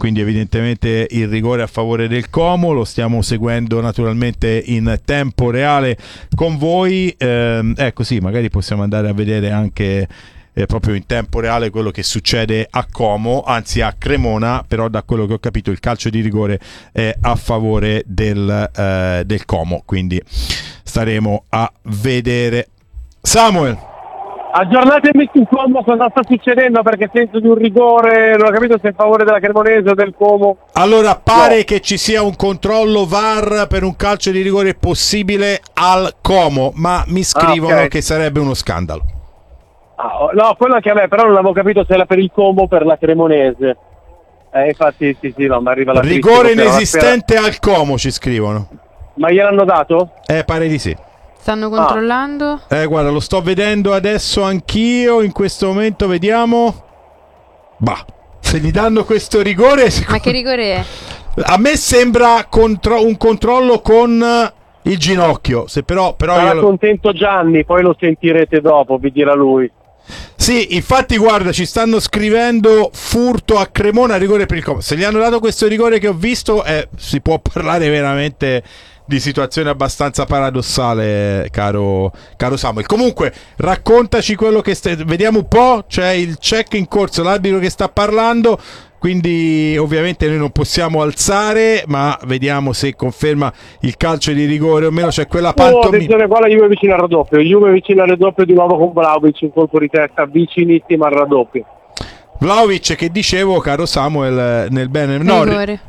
quindi evidentemente il rigore a favore del Como, lo stiamo seguendo naturalmente in tempo reale con voi, così magari possiamo andare a vedere anche proprio in tempo reale quello che succede a Como, anzi a Cremona, però da quello che ho capito il calcio di rigore è a favore del Como, quindi staremo a vedere. Samuel, aggiornatemi su Como, cosa sta succedendo, perché sento di un rigore, non ho capito se è a favore della Cremonese o del Como. Allora pare che ci sia un controllo VAR per un calcio di rigore possibile al Como, ma mi scrivono che sarebbe uno scandalo. No, quello anche a me, però non avevo capito se era per il Como o per la Cremonese. Infatti sì, no, ma arriva la rigore inesistente al Como, ci scrivono. Ma gliel'hanno dato? Pare di sì. Stanno controllando? Guarda, lo sto vedendo adesso anch'io, in questo momento vediamo. Bah, se gli danno questo rigore... Ma che rigore è? A me sembra un controllo con il ginocchio, se però sarà contento Gianni, poi lo sentirete dopo, vi dirà lui. Sì, infatti guarda, ci stanno scrivendo furto a Cremona, rigore per il Como. Se gli hanno dato questo rigore che ho visto, si può parlare veramente di situazione abbastanza paradossale, caro Samuel. Comunque, raccontaci quello che vediamo un po', c'è il check in corso, l'arbitro che sta parlando, quindi ovviamente noi non possiamo alzare, ma vediamo se conferma il calcio di rigore o meno. C'è quella pantomima. Attenzione, qua la Juve vicino al raddoppio, Juve vicino al raddoppio di nuovo con Vlahovic, un colpo di testa vicinissimo al raddoppio. Vlahovic, che dicevo, caro Samuel, nel bene, no,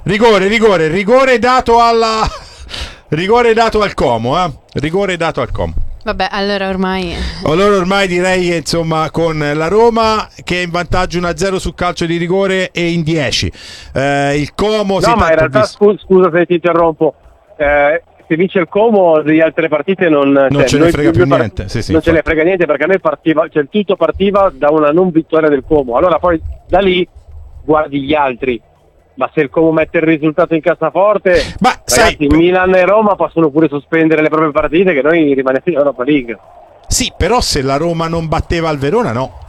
rigore dato alla rigore dato al Como, rigore dato al Como. Vabbè, allora ormai direi che insomma con la Roma che è in vantaggio 1-0 sul calcio di rigore e in 10 il Como ma in realtà scusa se ti interrompo, se vince il Como delle altre partite non ce ne frega più niente, non ce ne frega niente, perché a noi tutto partiva da una non vittoria del Como, allora poi da lì guardi gli altri. Ma se il Como mette il risultato in cassaforte, ragazzi, Milan e Roma possono pure sospendere le proprie partite, che noi rimaniamo in Europa League. Sì, però se la Roma non batteva il Verona, no.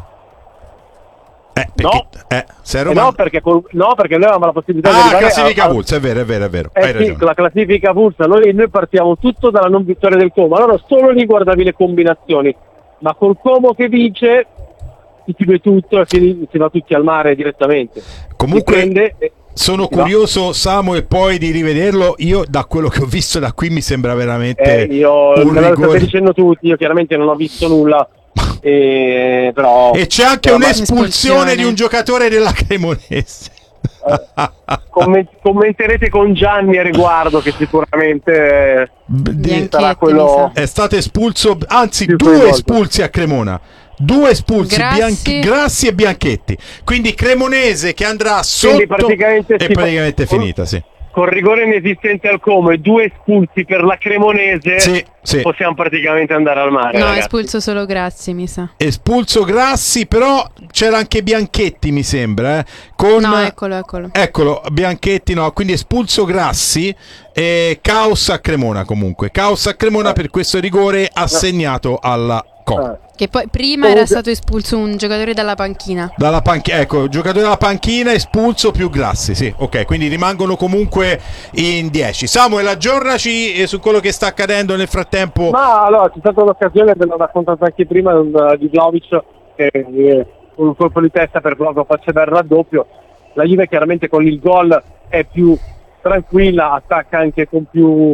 Se Roma... perché noi avevamo la possibilità di arrivare classifica avulsa, è vero. Hai ragione. La classifica avulsa, noi partiamo tutto dalla non vittoria del Como, allora solo lì guardavi le combinazioni, ma col Como che vince si chiude tutto e si va tutti al mare direttamente. Comunque sono curioso, Samuel, poi di rivederlo. Io da quello che ho visto da qui mi sembra veramente un me lo rigore. state dicendo tutti, io chiaramente non ho visto nulla, però e c'è anche un'espulsione di un giocatore della Cremonese. Commenterete con Gianni a riguardo, che sicuramente sarà quello. È stato espulso, anzi due espulsi a Cremona. Due espulsi, Grassi e Bianchetti. Quindi Cremonese che andrà sotto, praticamente è finita, sì. Con rigore inesistente al Como e due espulsi per la Cremonese, sì. Possiamo praticamente andare al mare. No, ragazzi. Espulso solo Grassi, mi sa. Espulso Grassi, però c'era anche Bianchetti, mi sembra. No, Eccolo, Bianchetti no, quindi espulso Grassi e caos a Cremona comunque. Caos a Cremona per questo rigore assegnato alla Como. Che poi prima era stato espulso un giocatore dalla panchina. Ecco, giocatore dalla panchina espulso più Grassi, sì, ok, quindi rimangono comunque in 10. Samuel, aggiornaci su quello che sta accadendo nel frattempo. Ma allora c'è stata l'occasione, ve l'ho raccontato anche prima, di Vlahovic con un colpo di testa per poco faceva il raddoppio. La Juve chiaramente con il gol è più tranquilla, attacca anche con più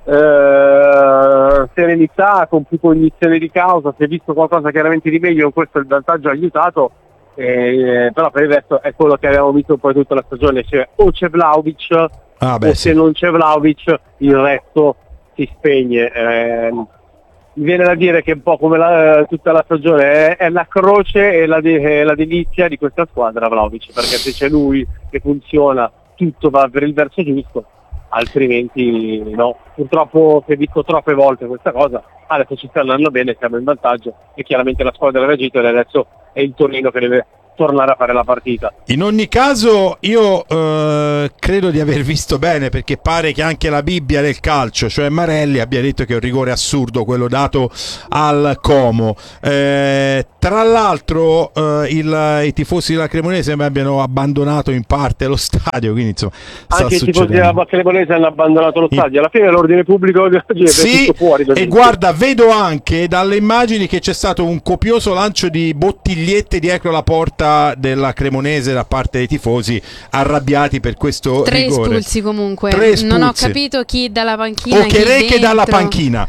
serenità, con più cognizione di causa. Si è visto qualcosa chiaramente di meglio, in questo il vantaggio ha aiutato, però per il resto è quello che abbiamo visto poi tutta la stagione, cioè o c'è Vlahovic se non c'è Vlahovic il resto si spegne. Mi viene da dire che un po' come tutta la stagione è la croce e la delizia di questa squadra Vlahovic, perché se c'è lui che funziona tutto va per il verso giusto, altrimenti no. Purtroppo si è visto troppe volte questa cosa, adesso ci sta andando bene, siamo in vantaggio e chiaramente la squadra ha reagito e adesso è il Torino che deve tornare a fare la partita. In ogni caso io credo di aver visto bene, perché pare che anche la Bibbia del calcio, cioè Marelli, abbia detto che è un rigore assurdo quello dato al Como. Tra l'altro i tifosi della Cremonese abbiano abbandonato in parte lo stadio, quindi insomma anche i tifosi della Cremonese hanno abbandonato lo stadio. Alla fine l'ordine pubblico è tutto fuori. E guarda, vedo anche dalle immagini che c'è stato un copioso lancio di bottigliette dietro la porta della Cremonese da parte dei tifosi, arrabbiati per questo 3 rigore. Espulsi comunque. 3 espulsi. Non ho capito chi dalla panchina, o che dalla panchina,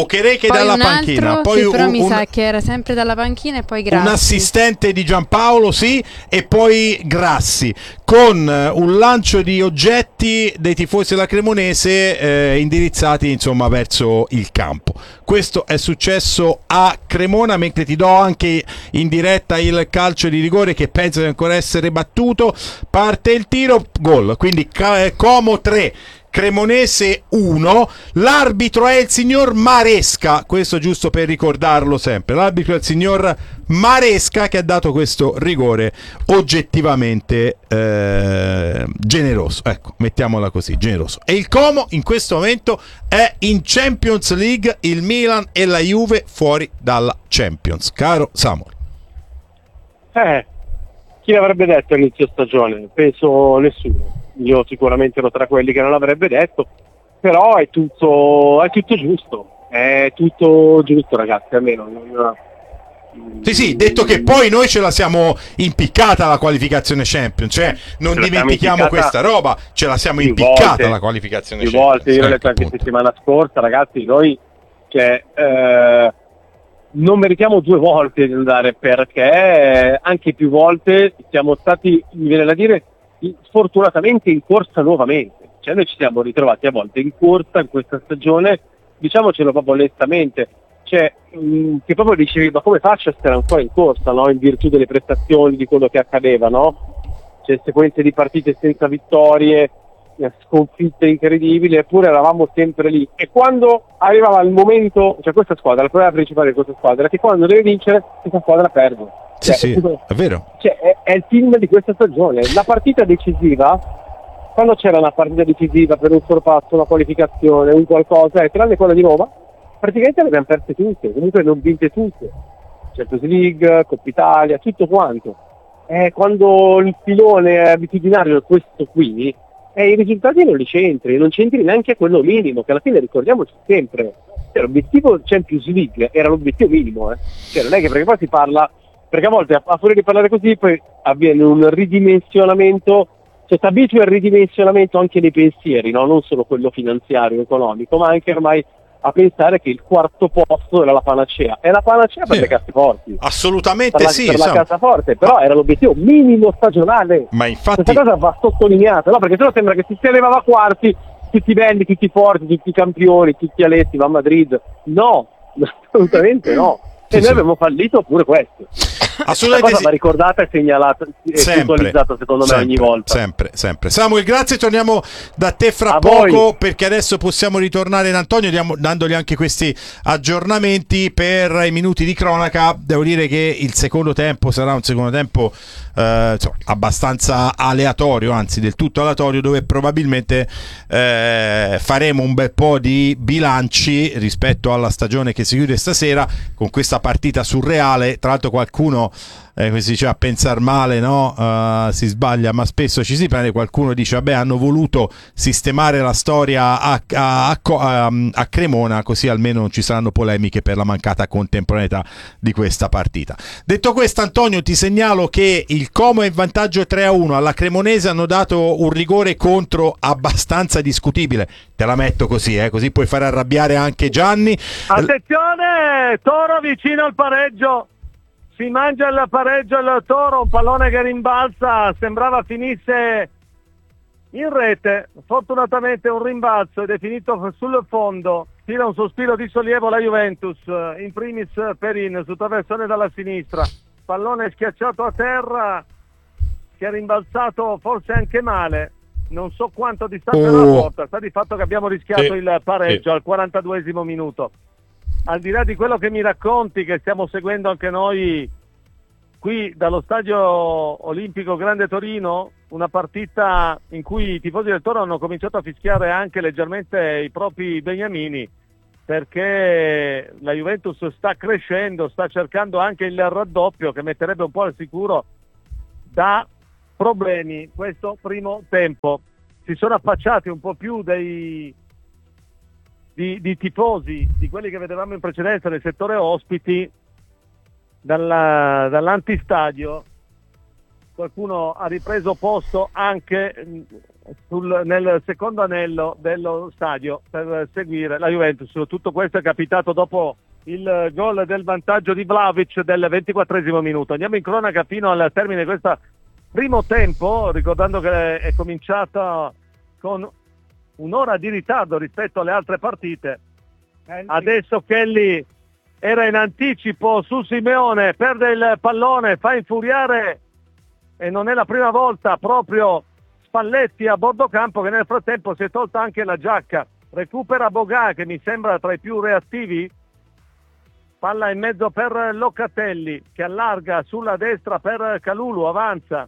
poi però mi sa che era sempre dalla panchina, e poi Grassi, un assistente di Giampaolo, sì, e poi Grassi, con un lancio di oggetti dei tifosi della Cremonese indirizzati insomma verso il campo. Questo è successo a Cremona, mentre ti do anche in diretta il calcio di rigore che penso di ancora essere battuto. Parte il tiro, gol, quindi Como 3, Cremonese 1. L'arbitro è il signor Maresca, questo giusto per ricordarlo sempre. L'arbitro è il signor Maresca, che ha dato questo rigore oggettivamente generoso, ecco, mettiamola così, generoso. E il Como in questo momento è in Champions League, il Milan e la Juve fuori dalla Champions, caro Samuel. Chi l'avrebbe detto all'inizio stagione? Penso nessuno. Io sicuramente ero tra quelli che non l'avrebbe detto, però è tutto giusto, ragazzi, almeno sì, detto che poi noi ce la siamo impiccata la qualificazione Champions, cioè non dimentichiamo questa roba, ce la siamo impiccata la qualificazione più Champions. Volte, io l'ho detto anche settimana scorsa, ragazzi, noi non meritiamo 2 volte di andare, perché anche più volte siamo stati, mi viene da dire, sfortunatamente in corsa nuovamente. Cioè noi ci siamo ritrovati a volte in corsa in questa stagione, diciamocelo proprio onestamente, cioè che proprio dicevi, ma come faccio a stare ancora in corsa, no? In virtù delle prestazioni, di quello che accadeva, no? Cioè sequenze di partite senza vittorie, sconfitte incredibili, eppure eravamo sempre lì. E quando arrivava il momento, cioè questa squadra, il problema principale di questa squadra è che quando deve vincere, questa squadra perde. Sì, è vero. Cioè, è il film di questa stagione. La partita decisiva, quando c'era una partita decisiva per un sorpasso, una qualificazione, un qualcosa, tranne quella di Roma, praticamente le abbiamo perse tutte, comunque non vinte tutte. Champions League, Coppa Italia, tutto quanto. Quando il filone è abitudinario è questo qui, i risultati non li c'entri, non c'entri neanche quello minimo, che alla fine ricordiamoci sempre, cioè, l'obiettivo Champions League era l'obiettivo minimo, cioè non è che, perché poi si parla, perché a volte a fuori di parlare così poi avviene un ridimensionamento, cioè ti abitui al ridimensionamento anche dei pensieri, no? Non solo quello finanziario, economico, ma anche ormai a pensare che il quarto posto era la panacea. È la panacea per le cassaforti. Assolutamente per la cassaforte, però era l'obiettivo minimo stagionale. Ma infatti questa cosa va sottolineata, no? Perché sennò sembra che si arrivava a quarti, tutti belli, tutti forti, tutti campioni, tutti alessi, va a Madrid. No, assolutamente no. E noi abbiamo fallito pure questo. Assolutamente cosa va ricordata e segnalata e puntualizzata secondo me ogni volta. Sempre. Samuel, grazie, torniamo da te fra poco, perché adesso possiamo ritornare in Antonio dandogli anche questi aggiornamenti per i minuti di cronaca. Devo dire che il secondo tempo sarà un secondo tempo abbastanza aleatorio, anzi del tutto aleatorio, dove probabilmente faremo un bel po' di bilanci rispetto alla stagione che si chiude stasera con questa partita surreale. Tra l'altro qualcuno, come si dice, a pensar male, no? Si sbaglia, ma spesso ci si prende. Qualcuno dice vabbè, hanno voluto sistemare la storia a Cremona, così almeno non ci saranno polemiche per la mancata contemporaneità di questa partita. Detto questo, Antonio, ti segnalo che il Como è in vantaggio 3-1. Alla Cremonese hanno dato un rigore contro abbastanza discutibile, te la metto così, così puoi fare arrabbiare anche Gianni. Attenzione, Toro vicino al pareggio, si mangia il pareggio il Toro, un pallone che rimbalza, sembrava finisse in rete, fortunatamente un rimbalzo ed è finito sul fondo. Tira un sospiro di sollievo la Juventus, in primis Perin su traversone dalla sinistra, pallone schiacciato a terra che è rimbalzato forse anche male, non so quanto distante dalla porta. Sta di fatto che abbiamo rischiato il pareggio al 42esimo minuto. Al di là di quello che mi racconti, che stiamo seguendo anche noi qui dallo Stadio Olimpico Grande Torino, una partita in cui i tifosi del Toro hanno cominciato a fischiare anche leggermente i propri beniamini, perché la Juventus sta crescendo, sta cercando anche il raddoppio che metterebbe un po' al sicuro da problemi questo primo tempo. Si sono affacciati un po' più di tifosi di quelli che vedevamo in precedenza nel settore ospiti dall'antistadio. Qualcuno ha ripreso posto anche nel secondo anello dello stadio per seguire la Juventus. Tutto questo è capitato dopo il gol del vantaggio di Vlahovic del 24esimo minuto. Andiamo in cronaca fino al termine di questo primo tempo, ricordando che è cominciata con un'ora di ritardo rispetto alle altre partite. Adesso Kelly era in anticipo su Simeone, perde il pallone, fa infuriare, e non è la prima volta, proprio Spalletti a bordo campo, che nel frattempo si è tolta anche la giacca. Recupera Boga, che mi sembra tra i più reattivi. Palla in mezzo per Locatelli, che allarga sulla destra per Kalulu, avanza.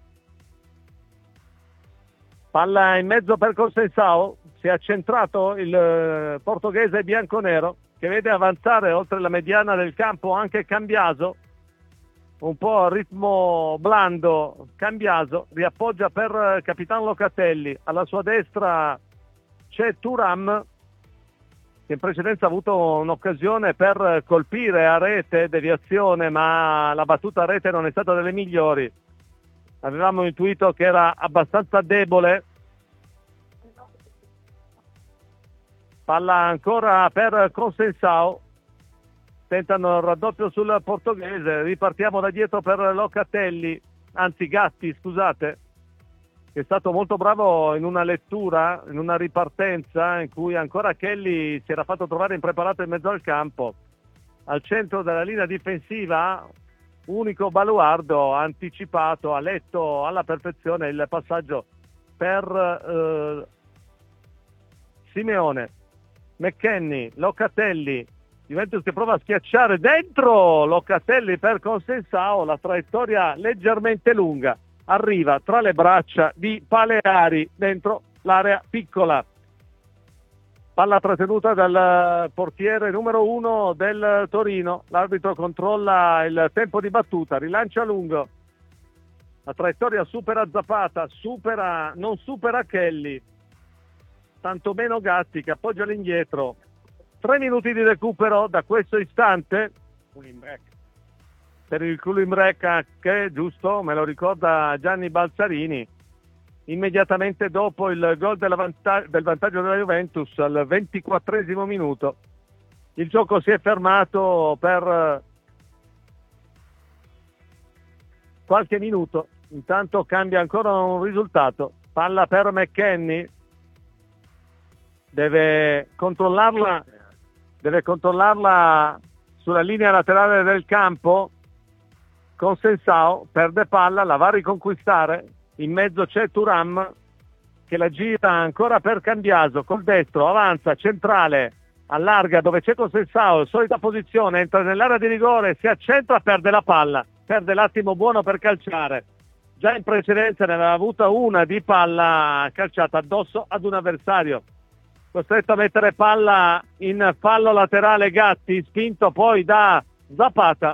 Palla in mezzo per Consensao, si è accentrato il portoghese bianconero, che vede avanzare oltre la mediana del campo anche Cambiaso, un po' a ritmo blando. Cambiaso riappoggia per capitano Locatelli, alla sua destra c'è Thuram, che in precedenza ha avuto un'occasione per colpire a rete, deviazione, ma la battuta a rete non è stata delle migliori. Avevamo intuito che era abbastanza debole. Palla ancora per Consensao, tentano il raddoppio sul portoghese, ripartiamo da dietro per Locatelli, anzi Gatti, scusate, che è stato molto bravo in una lettura, in una ripartenza in cui ancora Kelly si era fatto trovare impreparato in mezzo al campo. Al centro della linea difensiva, unico baluardo, ha anticipato, ha letto alla perfezione il passaggio per Simeone. McKennie, Locatelli, Juventus che prova a schiacciare dentro, Locatelli per Consensao, la traiettoria leggermente lunga, arriva tra le braccia di Paleari dentro l'area piccola. Palla trattenuta dal portiere numero 1 del Torino, l'arbitro controlla il tempo di battuta, rilancia lungo, la traiettoria supera Zapata, non supera Kelly, tantomeno Gatti che appoggia all'indietro. 3 minuti di recupero da questo istante per il Kulimbrek, che giusto, me lo ricorda Gianni Balzarini, immediatamente dopo il gol del vantaggio della Juventus al 24esimo minuto. Il gioco si è fermato per qualche minuto, intanto cambia ancora un risultato. Palla per McKennie, deve controllarla sulla linea laterale del campo. Consensao perde palla, la va a riconquistare, in mezzo c'è Thuram che la gira ancora per Cambiaso, col destro avanza, centrale, allarga dove c'è Consensao, solita posizione, entra nell'area di rigore, si accentra, perde la palla, perde l'attimo buono per calciare. Già in precedenza ne aveva avuta una di palla calciata addosso ad un avversario. Costretto a mettere palla in fallo laterale Gatti, spinto poi da Zapata.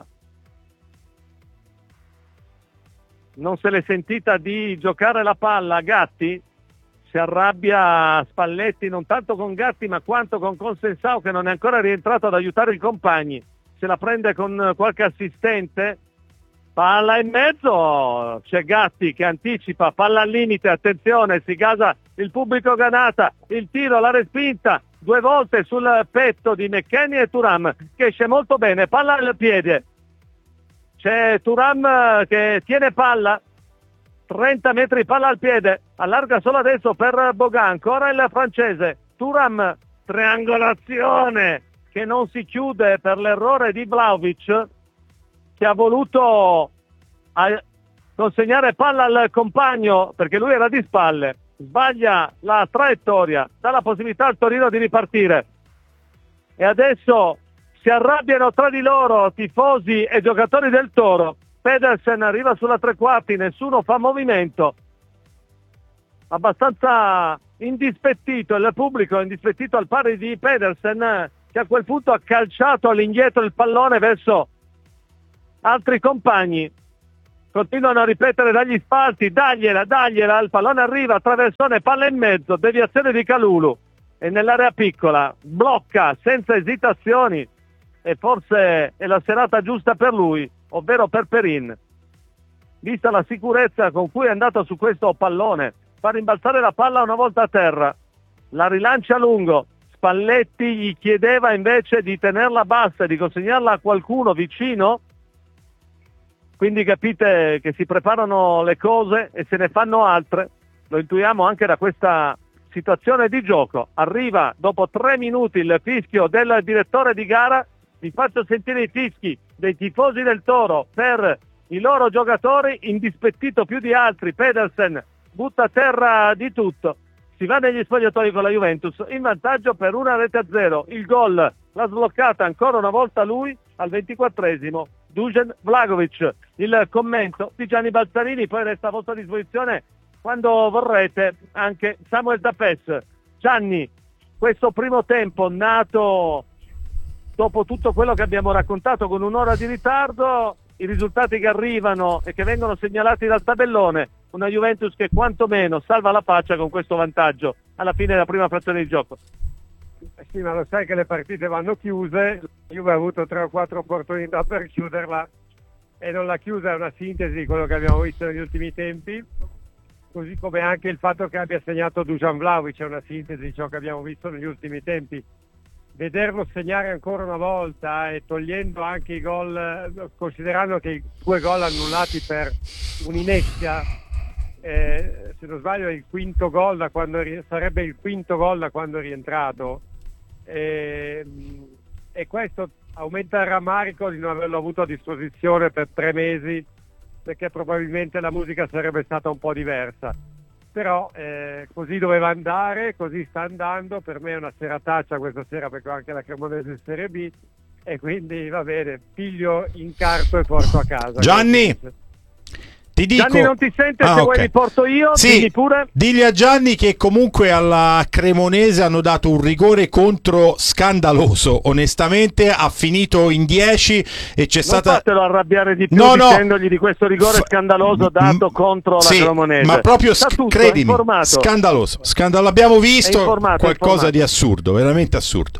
Non se l'è sentita di giocare la palla Gatti, si arrabbia Spalletti non tanto con Gatti ma quanto con Consensao, che non è ancora rientrato ad aiutare i compagni, se la prende con qualche assistente. Palla in mezzo, c'è Gatti che anticipa, palla al limite, attenzione, si gasa il pubblico Ganata, il tiro, la respinta, 2 volte sul petto di McKennie e Thuram che esce molto bene, palla al piede, c'è Thuram che tiene palla, 30 metri palla al piede, allarga solo adesso per Boga, ancora il francese, Thuram, triangolazione che non si chiude per l'errore di Vlahovic, che ha voluto consegnare palla al compagno perché lui era di spalle, sbaglia la traiettoria, dà la possibilità al Torino di ripartire e adesso si arrabbiano tra di loro tifosi e giocatori del Toro Pedersen arriva sulla tre quarti, nessuno fa movimento, abbastanza indispettito il pubblico, indispettito al pari di Pedersen, che a quel punto ha calciato all'indietro il pallone verso altri compagni. Continuano a ripetere dagli spalti, dagliela, il pallone arriva, traversone, palla in mezzo, deviazione di Kalulu e nell'area piccola blocca senza esitazioni, e forse è la serata giusta per lui, ovvero per Perin, vista la sicurezza con cui è andato su questo pallone. Fa rimbalzare la palla una volta a terra, la rilancia a lungo, Spalletti gli chiedeva invece di tenerla bassa e di consegnarla a qualcuno vicino, quindi capite che si preparano le cose e se ne fanno altre, lo intuiamo anche da questa situazione di gioco. Arriva dopo 3 minuti il fischio del direttore di gara, vi faccio sentire i fischi dei tifosi del Toro per i loro giocatori, indispettito più di altri, Pedersen butta a terra di tutto, si va negli spogliatoi con la Juventus in vantaggio per 1-0, il gol l'ha sbloccata ancora una volta lui al 24esimo, Dusan Vlahovic. Il commento di Gianni Balzarini, poi resta a vostra disposizione quando vorrete anche Samuel Tapes. Gianni, questo primo tempo nato dopo tutto quello che abbiamo raccontato con un'ora di ritardo, i risultati che arrivano e che vengono segnalati dal tabellone, una Juventus che quantomeno salva la faccia con questo vantaggio alla fine della prima frazione di gioco. Sì, ma lo sai che le partite vanno chiuse, la Juve ha avuto 3 o 4 opportunità per chiuderla e non l'ha chiusa, è una sintesi di quello che abbiamo visto negli ultimi tempi, così come anche il fatto che abbia segnato Dusan Vlahovic è una sintesi di ciò che abbiamo visto negli ultimi tempi. Vederlo segnare ancora una volta e togliendo anche i gol, considerando che i 2 gol annullati per un'inezia, se non sbaglio è il quinto gol da quando sarebbe il quinto gol da quando è rientrato, e questo aumenta il rammarico di non averlo avuto a disposizione per 3 mesi, perché probabilmente la musica sarebbe stata un po' diversa. Però così doveva andare, così sta andando. Per me è una serataccia questa sera, perché ho anche la Cremonese in Serie B e quindi va bene, piglio in carto e porto a casa. Gianni, ti dico... Gianni non ti sente, se okay. vuoi li porto io, sì, digli pure. Digli a Gianni che comunque alla Cremonese hanno dato un rigore contro scandaloso, onestamente ha finito in 10 e c'è stata... Non fatelo arrabbiare di più dicendogli di questo rigore scandaloso dato contro la Cremonese. Ma proprio credimi, scandaloso, l'abbiamo visto, qualcosa di assurdo, veramente assurdo.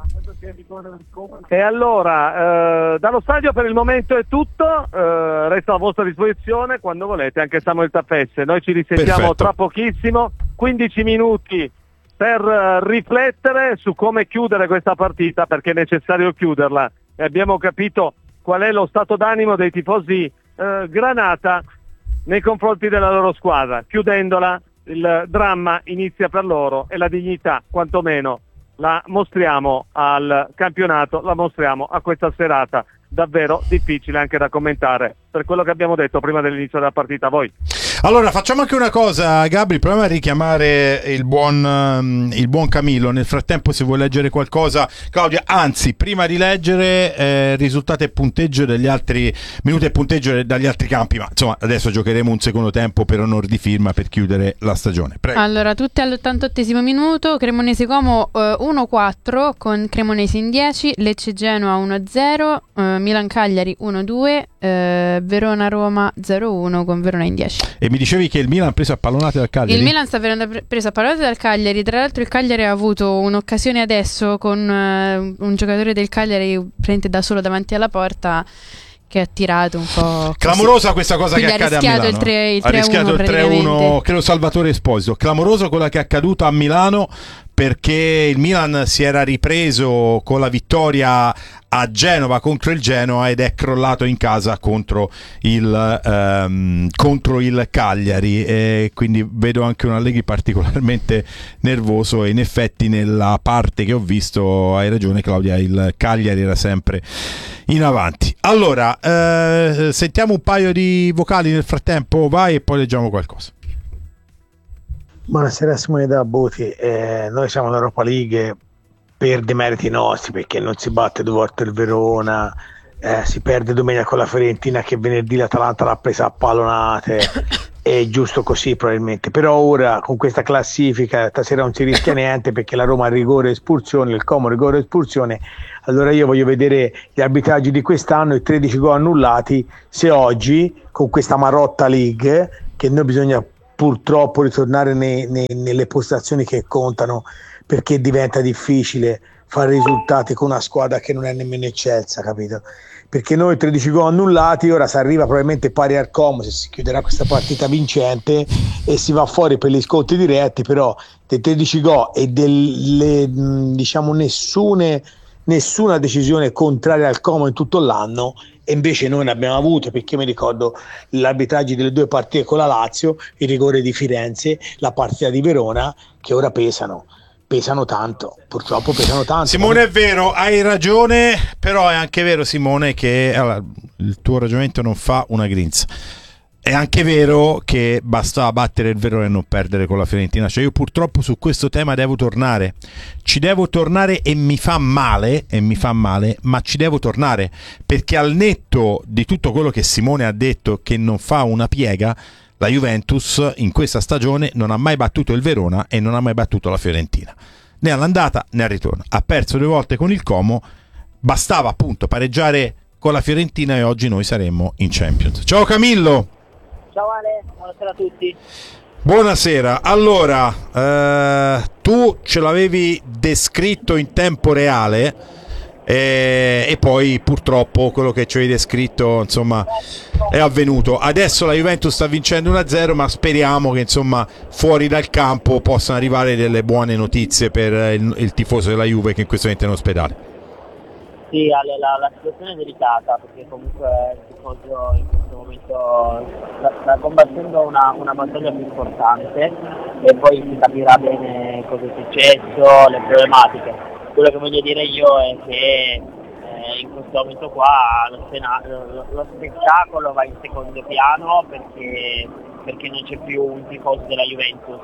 E allora dallo stadio per il momento è tutto, resta a vostra disposizione quando volete anche Samuel Tapes. Noi ci risentiamo tra pochissimo, 15 minuti per riflettere su come chiudere questa partita, perché è necessario chiuderla e abbiamo capito qual è lo stato d'animo dei tifosi Granata nei confronti della loro squadra. Chiudendola il dramma inizia per loro e la dignità quantomeno la mostriamo al campionato, la mostriamo a questa serata davvero difficile anche da commentare per quello che abbiamo detto prima dell'inizio della partita. Voi allora facciamo anche una cosa, Gabri, proviamo a richiamare il buon Camillo. Nel frattempo, se vuoi leggere qualcosa, Claudia, anzi prima di leggere risultati e punteggio degli altri minuti e punteggio dagli altri campi, ma insomma adesso giocheremo un secondo tempo per onor di firma per chiudere la stagione. Prego. Allora, tutte all'88esimo minuto, Cremonese Como 1-4 con Cremonese in 10, Lecce Genoa 1-0, Milan Cagliari 1-2, Verona Roma 0-1 con Verona in 10. E mi dicevi che il Milan ha preso a pallonate dal Cagliari? Il Milan sta venendo preso a pallonate dal Cagliari. Tra l'altro il Cagliari ha avuto un'occasione adesso con un giocatore del Cagliari presente da solo davanti alla porta, che ha tirato un po' clamorosa questa cosa. Quindi che accade a Milano. Ha rischiato il 3-1, credo Salvatore Esposito. Clamoroso quella che è accaduta a Milano, perché il Milan si era ripreso con la vittoria a Genova contro il Genoa ed è crollato in casa contro il Cagliari, e quindi vedo anche un Allegri particolarmente nervoso, e in effetti nella parte che ho visto hai ragione Claudia, il Cagliari era sempre in avanti. Allora sentiamo un paio di vocali nel frattempo, vai, e poi leggiamo qualcosa. Buonasera Simone da Boti, noi siamo in Europa League per demeriti nostri, perché non si batte 2 volte il Verona, si perde domenica con la Fiorentina, che venerdì l'Atalanta l'ha presa a pallonate. È giusto così probabilmente, però ora con questa classifica stasera non si rischia niente, perché la Roma ha rigore e espulsione, il Como rigore e espulsione. Allora io voglio vedere gli arbitraggi di quest'anno, i 13 gol annullati, se oggi con questa Marotta League, che noi bisogna purtroppo ritornare nelle postazioni che contano, perché diventa difficile fare risultati con una squadra che non è nemmeno eccelsa, capito? Perché noi 13 gol annullati, ora si arriva probabilmente pari al Como se si chiuderà questa partita vincente e si va fuori per gli scontri diretti, però dei 13 gol e delle diciamo nessuna decisione contraria al Como in tutto l'anno, e invece noi ne abbiamo avute, perché mi ricordo gli arbitraggi delle 2 partite con la Lazio, il rigore di Firenze, la partita di Verona, che ora pesano tanto, purtroppo pesano tanto. Simone, è vero, hai ragione, però è anche vero, Simone, che allora, il tuo ragionamento non fa una grinza. È anche vero che bastava battere il Verona e non perdere con la Fiorentina. Cioè io purtroppo su questo tema ci devo tornare e mi fa male, ma ci devo tornare, perché al netto di tutto quello che Simone ha detto, che non fa una piega, la Juventus in questa stagione non ha mai battuto il Verona e non ha mai battuto la Fiorentina, né all'andata né al ritorno. Ha perso 2 volte con il Como, bastava appunto pareggiare con la Fiorentina e oggi noi saremmo in Champions. Ciao Camillo! Ciao Ale, buonasera a tutti. Buonasera, allora tu ce l'avevi descritto in tempo reale e poi purtroppo quello che ci hai descritto insomma è avvenuto. Adesso la Juventus sta vincendo 1-0, ma speriamo che insomma fuori dal campo possano arrivare delle buone notizie per il tifoso della Juve, che in questo momento è in ospedale. Sì Ale, la situazione è delicata, perché comunque il tifoso in questo momento sta combattendo una battaglia più importante e poi si capirà bene cosa è successo, le problematiche. Quello che voglio dire io è che in questo momento qua lo spettacolo va in secondo piano, perché non c'è più un tifoso della Juventus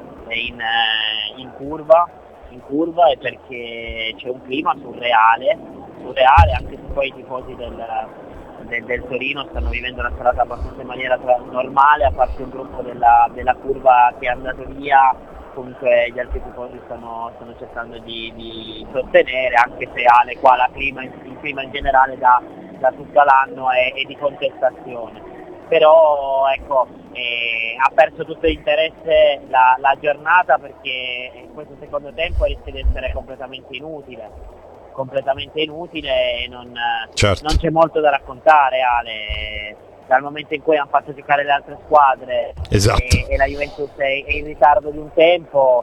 in curva, e perché c'è un clima surreale, anche se poi i tifosi del Torino stanno vivendo una serata abbastanza in maniera normale, a parte un gruppo della curva che è andato via. Comunque gli altri tifosi stanno cercando di sostenere, anche se Ale qua il clima in generale da tutto l'anno è di contestazione. Però ecco, ha perso tutto l'interesse la giornata, perché questo secondo tempo rischia di essere completamente inutile e non c'è molto da raccontare, Ale. Dal momento in cui hanno fatto giocare le altre squadre, esatto, e la Juventus è in ritardo di un tempo,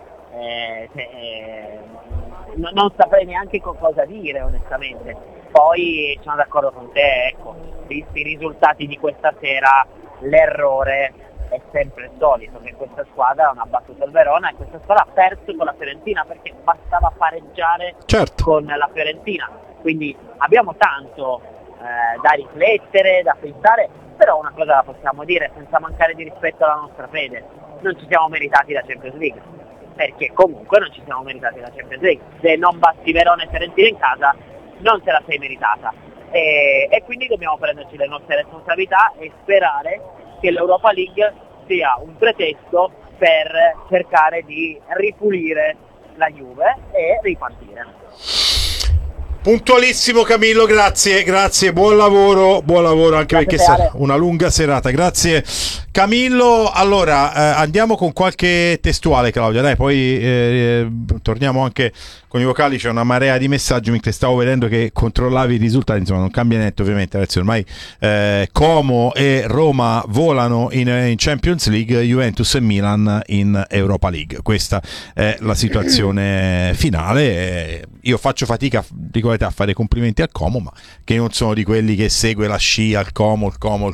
non saprei neanche cosa dire onestamente. Poi sono d'accordo con te, ecco, visti i risultati di questa sera, l'errore è sempre il solito, che questa squadra non ha battuto il Verona e questa squadra ha perso con la Fiorentina, perché bastava pareggiare con la Fiorentina. Quindi abbiamo tanto da riflettere, da pensare, però una cosa la possiamo dire senza mancare di rispetto alla nostra fede: non ci siamo meritati la Champions League, perché comunque non ci siamo meritati la Champions League. Se non batti Verona e Fiorentina in casa non te la sei meritata, e quindi dobbiamo prenderci le nostre responsabilità e sperare che l'Europa League sia un pretesto per cercare di ripulire la Juve e ripartire. Puntualissimo Camillo, grazie, buon lavoro anche grazie, perché sarà una lunga serata. Grazie Camillo. Allora andiamo con qualche testuale, Claudia, dai, poi torniamo anche con i vocali. C'è una marea di messaggi mentre stavo vedendo che controllavi i risultati, insomma non cambia niente ovviamente, adesso ormai Como e Roma volano in Champions League, Juventus e Milan in Europa League. Questa è la situazione finale. Io faccio fatica, dico a fare complimenti al Como, ma che non sono di quelli che segue la scia al Como.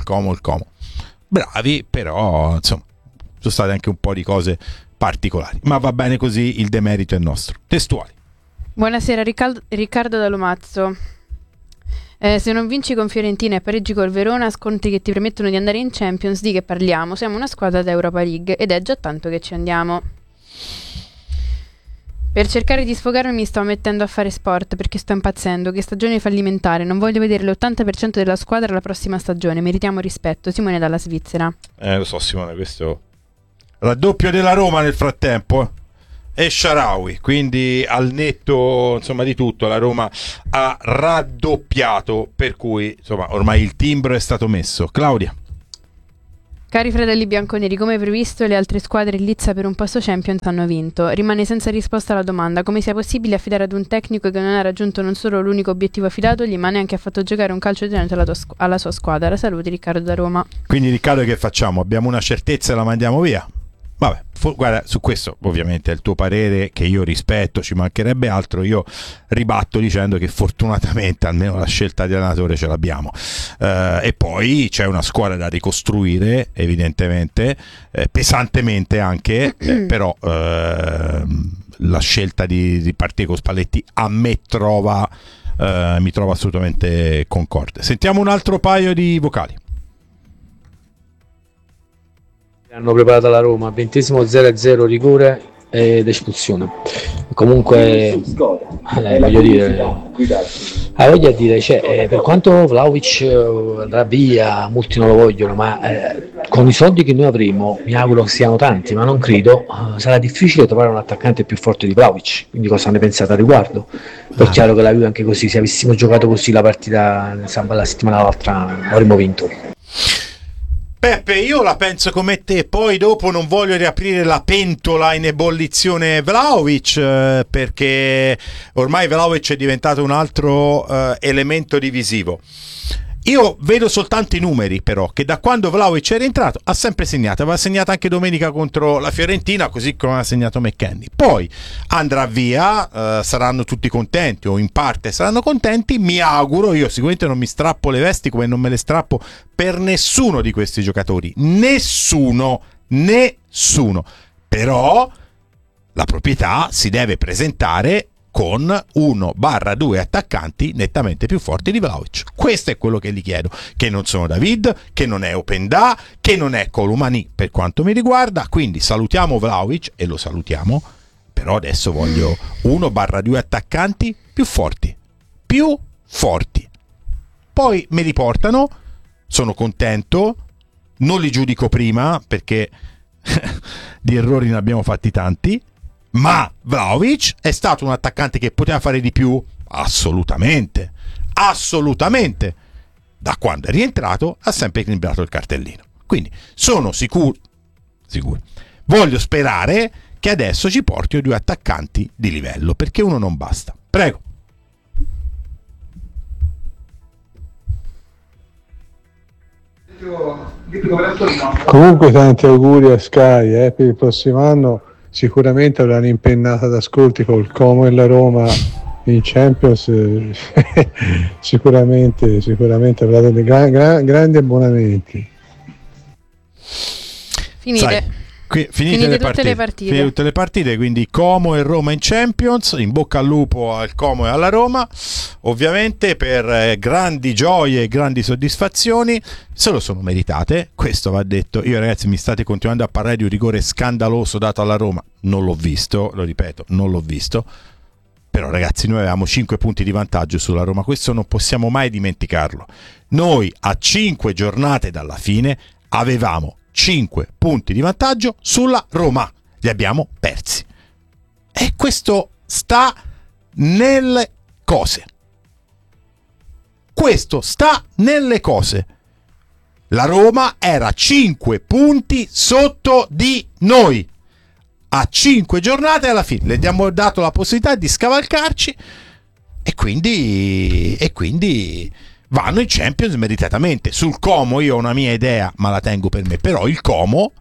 Bravi, però insomma sono state anche un po' di cose particolari, ma va bene così, il demerito è nostro. Testuali. Buonasera, Riccardo da Lomazzo. Se non vinci con Fiorentina e pareggi col Verona, sconti che ti permettono di andare in Champions, di che parliamo? Siamo una squadra da Europa League ed è già tanto che ci andiamo. Per cercare di sfogarmi mi sto mettendo a fare sport perché sto impazzendo. Che stagione fallimentare. Non voglio vedere l'80% della squadra la prossima stagione. Meritiamo rispetto. Simone dalla Svizzera. Lo so Simone, questo raddoppio della Roma nel frattempo e Shaarawy, quindi al netto insomma di tutto la Roma ha raddoppiato, per cui insomma ormai il timbro è stato messo. Claudia. Cari fratelli bianconeri, come previsto le altre squadre in lizza per un posto Champions hanno vinto. Rimane senza risposta la domanda: come sia possibile affidare ad un tecnico che non ha raggiunto non solo l'unico obiettivo affidatogli, ma neanche ha fatto giocare un calcio decente alla sua squadra. Saluti Riccardo da Roma. Quindi Riccardo, che facciamo? Abbiamo una certezza e la mandiamo via? Vabbè, guarda, su questo ovviamente è il tuo parere, che io rispetto, ci mancherebbe altro. Io ribatto dicendo che fortunatamente almeno la scelta di allenatore ce l'abbiamo, e poi c'è una squadra da ricostruire evidentemente, pesantemente anche, però la scelta di partire con Spalletti a me mi trova assolutamente concorde. Sentiamo un altro paio di vocali. Hanno preparato la Roma, 20° 0-0 rigore ed espulsione. Comunque voglio dire, cioè, per quanto Vlahovic andrà via, molti non lo vogliono, ma con i soldi che noi avremo, mi auguro che siano tanti, ma non credo, sarà difficile trovare un attaccante più forte di Vlahovic. Quindi cosa ne pensate a riguardo? È chiaro che la Juve anche così, se avessimo giocato così la partita la settimana l'altra avremmo vinto. Peppe, io la penso come te, poi dopo non voglio riaprire la pentola in ebollizione Vlahovic, perché ormai Vlahovic è diventato un altro elemento divisivo. Io vedo soltanto i numeri, però, che da quando Vlahovic è rientrato ha sempre segnato. Aveva segnato anche domenica contro la Fiorentina, così come ha segnato McKennie. Poi andrà via, saranno tutti contenti, o in parte saranno contenti. Mi auguro, io sicuramente non mi strappo le vesti come non me le strappo per nessuno di questi giocatori. Nessuno. Però la proprietà si deve presentare con 1/2 attaccanti nettamente più forti di Vlahovic. Questo è quello che gli chiedo, che non sono David, che non è Openda, che non è Colomani per quanto mi riguarda. Quindi salutiamo Vlahovic, e lo salutiamo, però adesso voglio 1/2 attaccanti più forti. Poi me li portano, sono contento, non li giudico prima perché di errori ne abbiamo fatti tanti. Ma Vlahovic è stato un attaccante che poteva fare di più? Assolutamente. Da quando è rientrato ha sempre equilibrato il cartellino. Quindi sono sicuro. Voglio sperare che adesso ci porti 2 attaccanti di livello, perché uno non basta. Prego. Comunque tanti auguri a Sky per il prossimo anno. Sicuramente avranno impennata d'ascolti col Como e la Roma in Champions. sicuramente avrà dei grandi abbonamenti. Finite tutte le partite, quindi Como e Roma in Champions. In bocca al lupo al Como e alla Roma, ovviamente, per grandi gioie e grandi soddisfazioni. Se lo sono meritate, questo va detto. Io, ragazzi, mi state continuando a parlare di un rigore scandaloso dato alla Roma, non l'ho visto, lo ripeto, non l'ho visto. Però, ragazzi, noi avevamo 5 punti di vantaggio sulla Roma, questo non possiamo mai dimenticarlo. Noi a 5 giornate dalla fine avevamo 5 punti di vantaggio sulla Roma, li abbiamo persi, e questo sta nelle cose. La Roma era 5 punti sotto di noi a 5 giornate alla fine, le abbiamo dato la possibilità di scavalcarci, e quindi vanno in Champions meritatamente. Sul Como io ho una mia idea, ma la tengo per me. Però il Como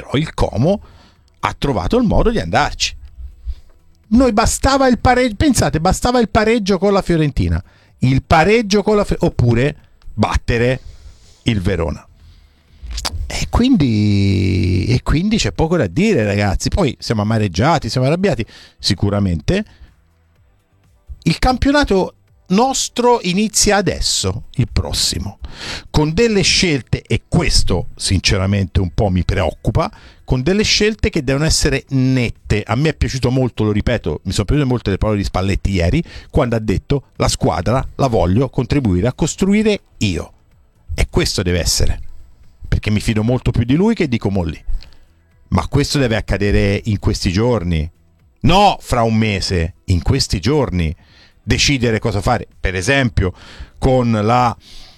ha trovato il modo di andarci. Noi bastava il pareggio, pensate, bastava il pareggio con la Fiorentina, oppure battere il Verona. E quindi c'è poco da dire, ragazzi. Poi siamo amareggiati, siamo arrabbiati, sicuramente. Il campionato nostro inizia adesso, il prossimo, con delle scelte, e questo sinceramente un po' mi preoccupa, con delle scelte che devono essere nette. A me è piaciuto molto, lo ripeto, mi sono piaciute molto le parole di Spalletti ieri, quando ha detto: la squadra la voglio contribuire a costruire io. E questo deve essere, perché mi fido molto più di lui che di Comolli. Ma questo deve accadere in questi giorni, no fra un mese, in questi giorni. Decidere cosa fare, per esempio con la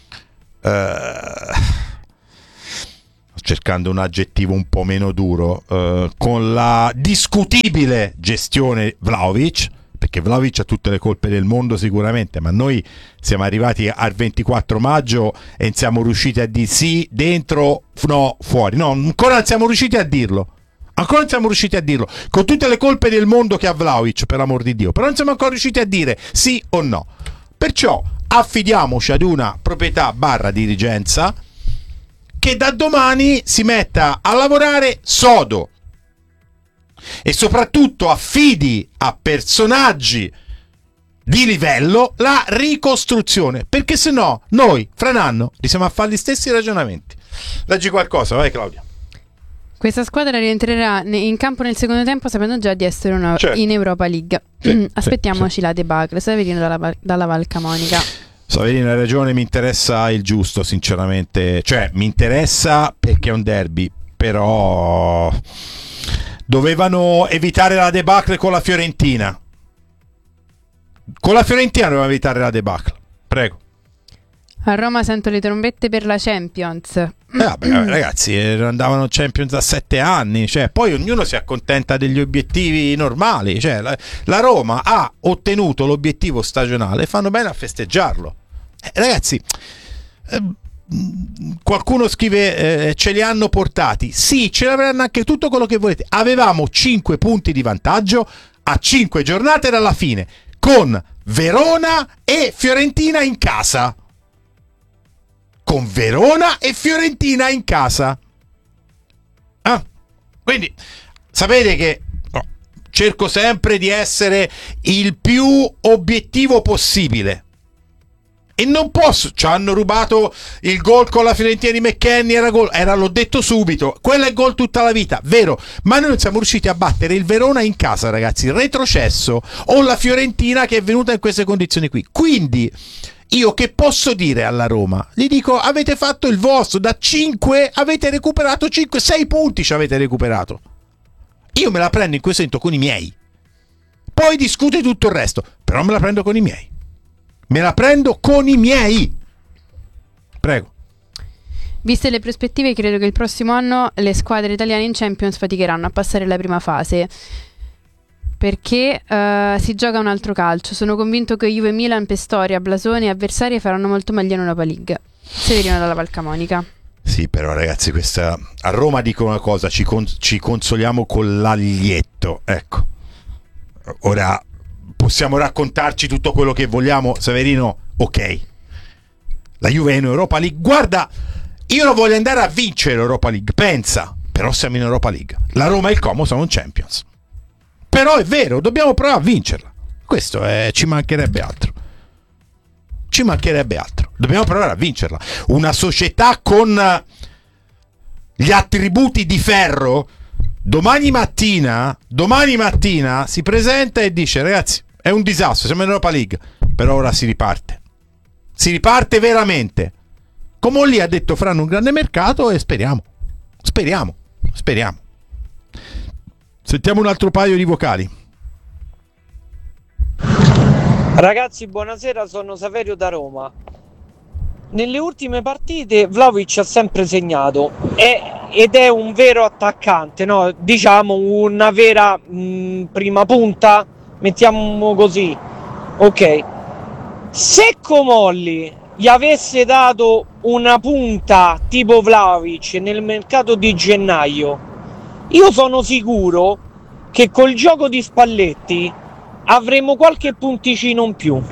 cercando un aggettivo un po' meno duro, con la discutibile gestione Vlahovic, perché Vlahovic ha tutte le colpe del mondo sicuramente, ma noi siamo arrivati al 24 maggio e non siamo riusciti a dire sì, dentro, no, fuori, no, ancora non siamo riusciti a dirlo. Ancora non siamo riusciti a dirlo, con tutte le colpe del mondo che ha Vlahovic, per l'amor di Dio, però non siamo ancora riusciti a dire sì o no. Perciò affidiamoci ad una proprietà / dirigenza che da domani si metta a lavorare sodo e soprattutto affidi a personaggi di livello la ricostruzione, perché se no noi fra un anno siamo a fare gli stessi ragionamenti. Leggi qualcosa, vai Claudia. Questa squadra rientrerà in campo nel secondo tempo sapendo già di essere in Europa League. Aspettiamoci la debacle. Saverino dalla Val Camonica. Saverino ha ragione, mi interessa il giusto sinceramente, cioè mi interessa perché è un derby, però dovevano evitare la debacle con la Fiorentina. Con la Fiorentina dovevano evitare la debacle. Prego. A Roma sento le trombette per la Champions. Vabbè, ragazzi, andavano Champions da 7 anni, cioè, poi ognuno si accontenta degli obiettivi normali, cioè, la Roma ha ottenuto l'obiettivo stagionale, fanno bene a festeggiarlo. Ragazzi, qualcuno scrive ce li hanno portati, sì, ce l'avranno anche tutto quello che volete, avevamo 5 punti di vantaggio a 5 giornate dalla fine, con Verona e Fiorentina in casa. Con Verona e Fiorentina in casa. Quindi sapete che cerco sempre di essere il più obiettivo possibile. E non posso. Ci hanno rubato il gol con la Fiorentina di McKennie. L'ho detto subito. Quello è gol tutta la vita, vero? Ma noi non siamo riusciti a battere il Verona in casa, ragazzi. Retrocesso. O la Fiorentina che è venuta in queste condizioni qui. Quindi io che posso dire alla Roma? Gli dico: avete fatto il vostro, da 5 avete recuperato 6 punti ci avete recuperato. Io me la prendo in questo momento con i miei. Poi discute tutto il resto, però me la prendo con i miei. Me la prendo con i miei. Prego. Viste le prospettive, credo che il prossimo anno le squadre italiane in Champions faticheranno a passare la prima fase, perché si gioca un altro calcio. Sono convinto che Juve, Milan, per storia, blasone e avversarie faranno molto meglio in Europa League. Severino dalla Val Camonica. Sì, però ragazzi, questa a Roma dico una cosa, ci consoliamo con l'aglietto, ecco. Ora possiamo raccontarci tutto quello che vogliamo, Severino, ok. La Juve è in Europa League. Guarda, io non voglio andare a vincere l'Europa League, pensa, però siamo in Europa League. La Roma e il Como sono in Champions. Però è vero, dobbiamo provare a vincerla. Questo ci mancherebbe altro. Ci mancherebbe altro. Dobbiamo provare a vincerla. Una società con gli attributi di ferro domani mattina si presenta e dice: ragazzi, è un disastro, siamo in Europa League, però ora si riparte. Si riparte veramente. Come lì ha detto, faranno un grande mercato e speriamo. Sentiamo un altro paio di vocali. Ragazzi, buonasera, sono Saverio da Roma. Nelle ultime partite Vlahovic ha sempre segnato ed è un vero attaccante, no? Diciamo una vera prima punta, mettiamo così. Ok, se Comolli gli avesse dato una punta tipo Vlahovic nel mercato di gennaio, io sono sicuro che col gioco di Spalletti avremo qualche punticino in più.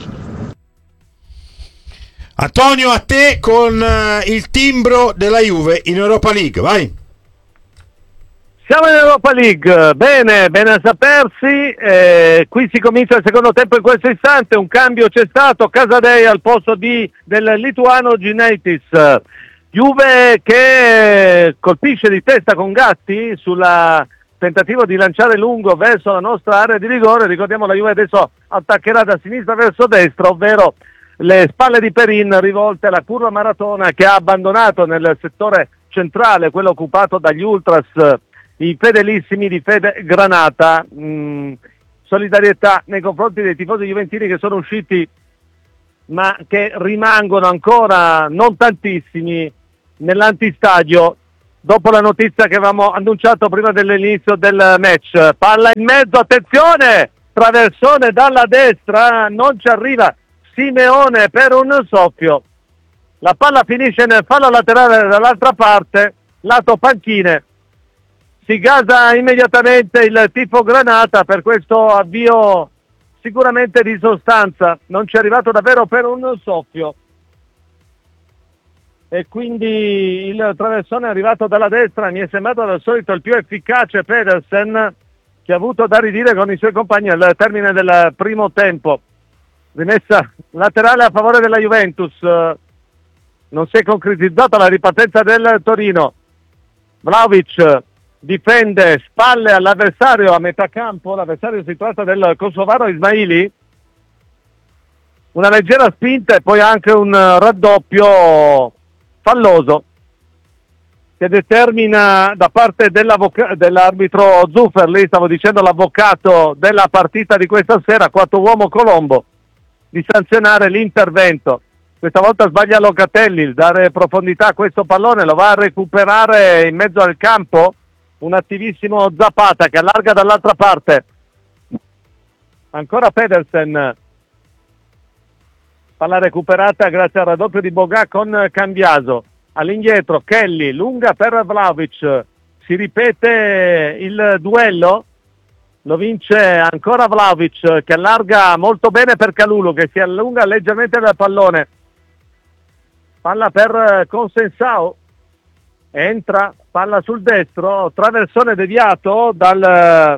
Antonio, a te con il timbro della Juve in Europa League, vai. Sì, Siamo in Europa League, bene a sapersi, qui si comincia il secondo tempo in questo istante, un cambio c'è stato, Casadei al posto del lituano Gineitis. Juve che colpisce di testa con Gatti sul tentativo di lanciare lungo verso la nostra area di rigore. Ricordiamo la Juve adesso attaccherà da sinistra verso destra, ovvero le spalle di Perin rivolte alla curva maratona che ha abbandonato nel settore centrale, quello occupato dagli ultras, i fedelissimi di Fede Granata. Solidarietà nei confronti dei tifosi juventini che sono usciti ma che rimangono ancora non tantissimi nell'antistadio dopo la notizia che avevamo annunciato prima dell'inizio del match. Palla in mezzo, attenzione, traversone dalla destra, non ci arriva Simeone per un soffio, la palla finisce nel fallo laterale dall'altra parte, lato panchine. Si gasa immediatamente il tifo Granata per questo avvio sicuramente di sostanza, non ci è arrivato davvero per un soffio. E quindi il traversone è arrivato dalla destra, mi è sembrato al solito il più efficace Pedersen, che ha avuto da ridire con i suoi compagni al termine del primo tempo. Rimessa laterale a favore della Juventus, non si è concretizzata la ripartenza del Torino. Vlahovic difende, spalle all'avversario a metà campo, l'avversario situato del kosovaro Ismaili, una leggera spinta e poi anche un raddoppio falloso che determina da parte dell'arbitro Zufferli, stavo dicendo l'avvocato della partita di questa sera, quarto uomo Colombo, di sanzionare l'intervento. Questa volta sbaglia Locatelli, dare profondità a questo pallone, lo va a recuperare in mezzo al campo un attivissimo Zapata che allarga dall'altra parte. Ancora Pedersen, palla recuperata grazie al raddoppio di Boga con Cambiaso. All'indietro Kelly, lunga per Vlahovic, si ripete il duello, lo vince ancora Vlahovic che allarga molto bene per Kalulu che si allunga leggermente dal pallone. Palla per Consensao, entra, palla sul destro, traversone deviato dallo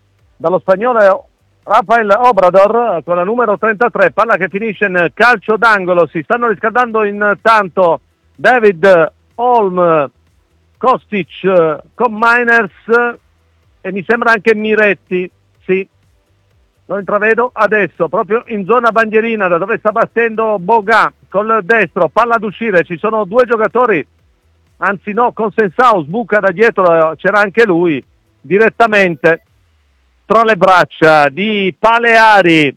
spagnolo Rafael Obrador con la numero 33, palla che finisce in calcio d'angolo. Si stanno riscaldando intanto David, Holm, Kostic con Miners e mi sembra anche Miretti, sì, lo intravedo adesso proprio in zona bandierina da dove sta battendo Boga col destro, palla ad uscire, ci sono due giocatori, anzi no, Consensao sbuca da dietro, c'era anche lui direttamente tra le braccia di Paleari.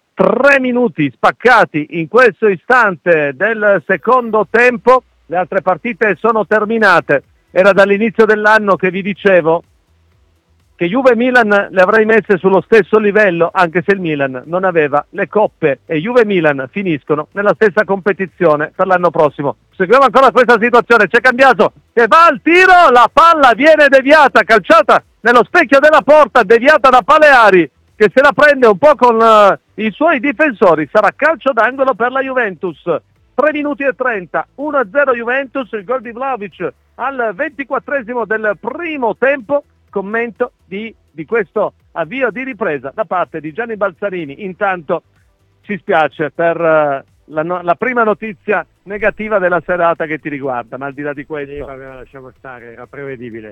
3 minuti spaccati in questo istante del secondo tempo, le altre partite sono terminate. Era dall'inizio dell'anno che vi dicevo che Juve e Milan le avrei messe sullo stesso livello, anche se il Milan non aveva le coppe e Juve e Milan finiscono nella stessa competizione per l'anno prossimo. Seguiamo ancora questa situazione, c'è Cambiaso che va al tiro, la palla viene deviata, calciata nello specchio della porta, deviata da Paleari che se la prende un po' con i suoi difensori. Sarà calcio d'angolo per la Juventus. 3 minuti e 30, 1-0 Juventus, il gol di Vlahovic al 24esimo del primo tempo. Commento di questo avvio di ripresa da parte di Gianni Balzarini. Intanto ci spiace per la prima notizia negativa della serata che ti riguarda, ma al di là di questo lasciamo stare, era prevedibile.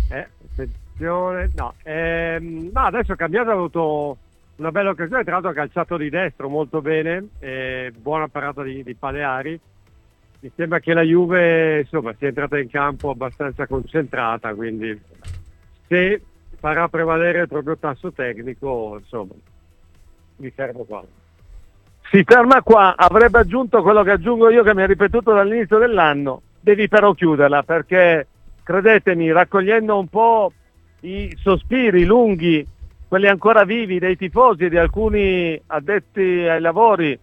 Attenzione, no, adesso Cambiaso ha avuto una bella occasione, tra l'altro ha calciato di destro molto bene, buona parata di Paleari. Mi sembra che la Juve insomma sia entrata in campo abbastanza concentrata, quindi se farà prevalere il proprio tasso tecnico, insomma, mi fermo qua. Si ferma qua, avrebbe aggiunto quello che aggiungo io che mi ha ripetuto dall'inizio dell'anno, devi però chiuderla, perché credetemi, raccogliendo un po' i sospiri lunghi, quelli ancora vivi dei tifosi e di alcuni addetti ai lavori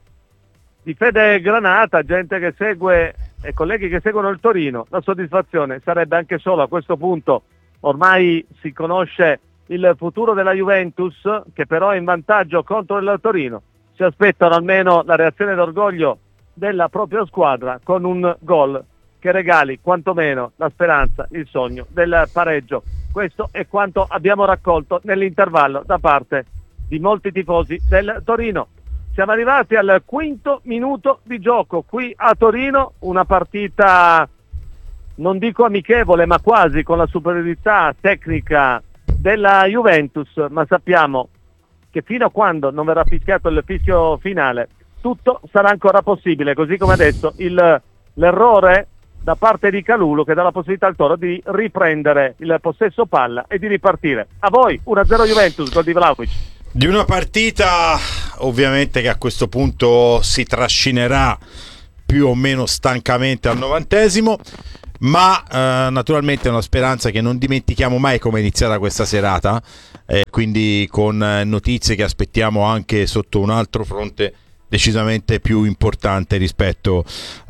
di Fede Granata, gente che segue e colleghi che seguono il Torino, la soddisfazione sarebbe anche solo a questo punto. Ormai si conosce il futuro della Juventus, che però è in vantaggio contro il Torino. Si aspettano almeno la reazione d'orgoglio della propria squadra con un gol che regali quantomeno la speranza, il sogno del pareggio. Questo è quanto abbiamo raccolto nell'intervallo da parte di molti tifosi del Torino. Siamo arrivati al quinto minuto di gioco qui a Torino, una partita non dico amichevole ma quasi, con la superiorità tecnica della Juventus, ma sappiamo che fino a quando non verrà fischiato il fischio finale tutto sarà ancora possibile, così come adesso l'errore da parte di Kalulu che dà la possibilità al Toro di riprendere il possesso palla e di ripartire. A voi 1-0 Juventus, gol di Vlahovic. Di una partita ovviamente che a questo punto si trascinerà più o meno stancamente al 90°, ma naturalmente è una speranza che non dimentichiamo mai come è iniziata questa serata, quindi con notizie che aspettiamo anche sotto un altro fronte decisamente più importante rispetto